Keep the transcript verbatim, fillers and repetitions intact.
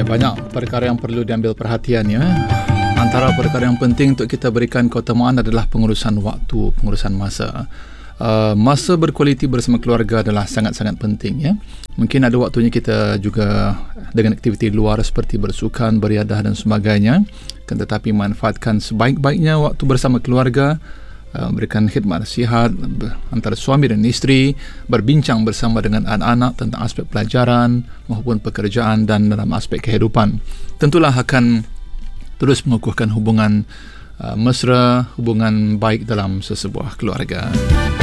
Ya, banyak perkara yang perlu diambil perhatian ya. Antara perkara yang penting untuk kita berikan keutamaan adalah pengurusan waktu, pengurusan masa. Uh, masa berkualiti bersama keluarga adalah sangat-sangat penting ya. Mungkin ada waktunya kita juga dengan aktiviti luar seperti bersukan, beriadah dan sebagainya. Kan tetapi manfaatkan sebaik-baiknya waktu bersama keluarga, uh, berikan khidmat nasihat antara suami dan isteri, berbincang bersama dengan anak-anak tentang aspek pelajaran maupun pekerjaan dan dalam aspek kehidupan. Tentulah akan terus mengukuhkan hubungan uh, mesra, hubungan baik dalam sesebuah keluarga.